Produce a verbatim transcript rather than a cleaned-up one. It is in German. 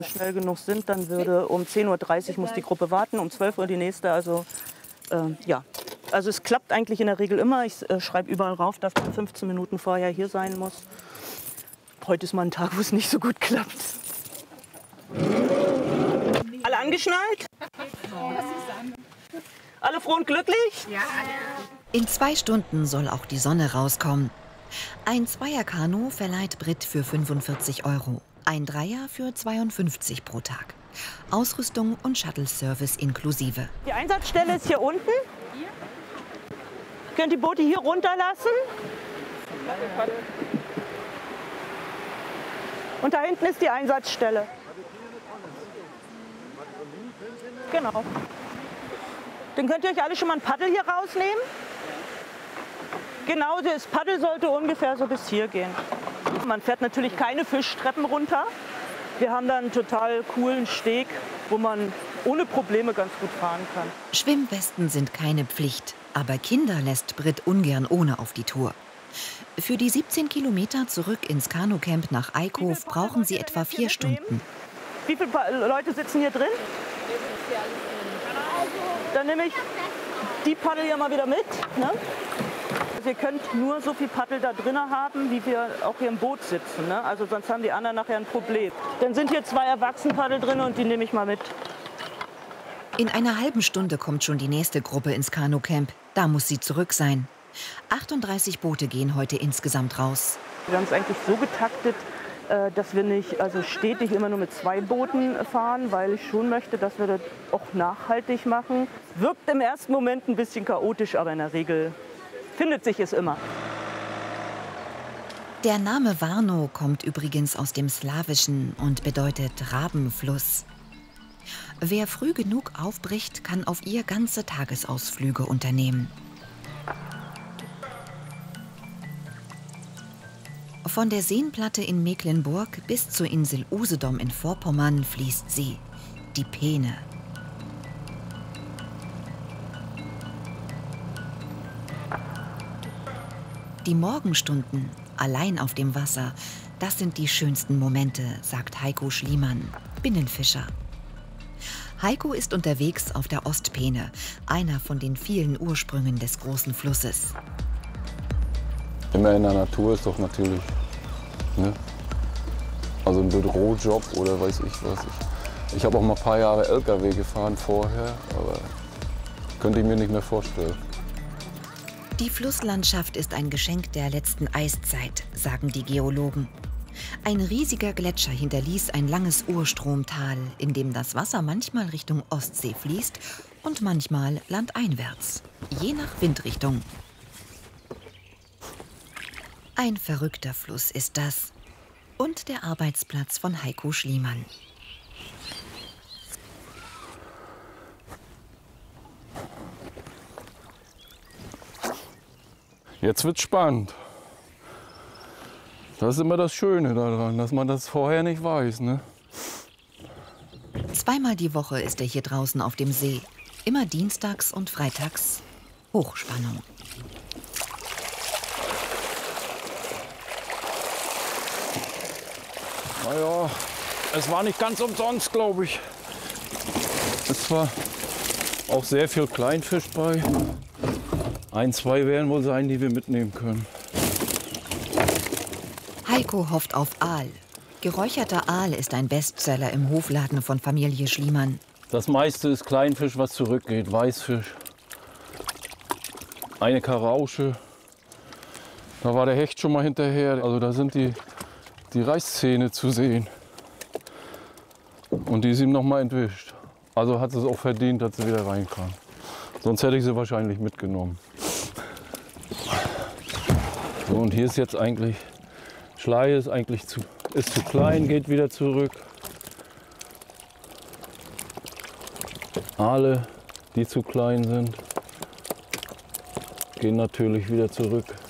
schnell genug sind, dann würde um zehn Uhr dreißig muss die Gruppe warten, um zwölf Uhr die nächste. Also äh, ja, also es klappt eigentlich in der Regel immer. Ich äh, schreibe überall rauf, dass man fünfzehn Minuten vorher hier sein muss. Heute ist mal ein Tag, wo es nicht so gut klappt. Alle angeschnallt? Alle froh und glücklich? Ja. In zwei Stunden soll auch die Sonne rauskommen. Ein Zweierkanu verleiht Brit für fünfundvierzig Euro. Ein Dreier für zweiundfünfzig pro Tag. Ausrüstung und Shuttle-Service inklusive. Die Einsatzstelle ist hier unten. Ihr könnt die Boote hier runterlassen. Und da hinten ist die Einsatzstelle. Genau. Dann könnt ihr euch alle schon mal ein Paddel hier rausnehmen. Genau, das Paddel sollte ungefähr so bis hier gehen. Man fährt natürlich keine Fischtreppen runter. Wir haben da einen total coolen Steg, wo man ohne Probleme ganz gut fahren kann. Schwimmwesten sind keine Pflicht, aber Kinder lässt Brit ungern ohne auf die Tour. Für die siebzehn Kilometer zurück ins Kanucamp nach Eickhof brauchen sie etwa vier Stunden. Wie viele Leute sitzen hier drin? Dann nehme ich die Paddel hier mal wieder mit. Ne? Ihr könnt nur so viel Paddel da drin haben, wie wir auch hier im Boot sitzen. Ne? Also sonst haben die anderen nachher ein Problem. Dann sind hier zwei Erwachsenenpaddel drin und die nehme ich mal mit. In einer halben Stunde kommt schon die nächste Gruppe ins Kanucamp. Da muss sie zurück sein. achtunddreißig Boote gehen heute insgesamt raus. Wir haben es eigentlich so getaktet, dass wir nicht also stetig immer nur mit zwei Booten fahren, weil ich schon möchte, dass wir das auch nachhaltig machen. Wirkt im ersten Moment ein bisschen chaotisch, aber in der Regel findet sich es immer. Der Name Varno kommt übrigens aus dem Slawischen und bedeutet Rabenfluss. Wer früh genug aufbricht, kann auf ihr ganze Tagesausflüge unternehmen. Von der Seenplatte in Mecklenburg bis zur Insel Usedom in Vorpommern fließt sie, die Peene. Die Morgenstunden, allein auf dem Wasser, das sind die schönsten Momente, sagt Heiko Schliemann, Binnenfischer. Heiko ist unterwegs auf der Ostpeene, einer von den vielen Ursprüngen des großen Flusses. Immer in der Natur ist doch natürlich, ne? Also ein Bürojob oder weiß ich was. Ich, ich habe auch mal ein paar Jahre L K W gefahren vorher, aber könnte ich mir nicht mehr vorstellen. Die Flusslandschaft ist ein Geschenk der letzten Eiszeit, sagen die Geologen. Ein riesiger Gletscher hinterließ ein langes Urstromtal, in dem das Wasser manchmal Richtung Ostsee fließt und manchmal landeinwärts, je nach Windrichtung. Ein verrückter Fluss ist das. Und der Arbeitsplatz von Heiko Schliemann. Jetzt wird's spannend. Das ist immer das Schöne daran, dass man das vorher nicht weiß, ne? Zweimal die Woche ist er hier draußen auf dem See. Immer dienstags und freitags Hochspannung. Naja, es war nicht ganz umsonst, glaube ich. Es war auch sehr viel Kleinfisch bei. Ein, zwei werden wohl sein, die wir mitnehmen können. Heiko hofft auf Aal. Geräucherter Aal ist ein Bestseller im Hofladen von Familie Schliemann. Das meiste ist Kleinfisch, was zurückgeht. Weißfisch, eine Karausche. Da war der Hecht schon mal hinterher. Also da sind die, die Reißzähne zu sehen. Und die ist ihm noch mal entwischt. Also hat es auch verdient, dass sie wieder reinkam. Sonst hätte ich sie wahrscheinlich mitgenommen. So, und hier ist jetzt eigentlich, Schleie ist eigentlich zu, ist zu klein, geht wieder zurück. Aale, die zu klein sind, gehen natürlich wieder zurück.